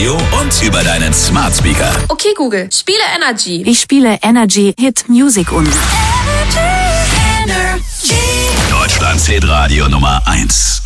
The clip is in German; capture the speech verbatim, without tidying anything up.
Und über deinen Smart Speaker. Okay, Google, spiele Energy. Ich spiele Energy Hit Music und Deutschlands Hitradio Nummer eins.